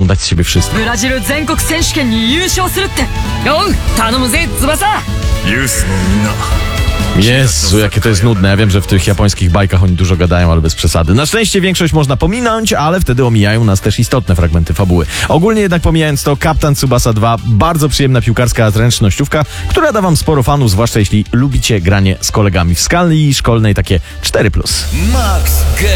dać z siebie wszystko. ブラジル全国選手権に優勝するって。よん、頼むぜ翼。 ユースもみんな Jezu, jakie to jest nudne. Ja wiem, że w tych japońskich bajkach oni dużo gadają, ale bez przesady. Na szczęście większość można pominąć, ale wtedy omijają nas też istotne fragmenty fabuły. Ogólnie jednak pomijając to, Kapitan Tsubasa 2, bardzo przyjemna piłkarska zręcznościówka, która da wam sporo fanów, zwłaszcza jeśli lubicie granie z kolegami w skali szkolnej, takie 4+. Max Games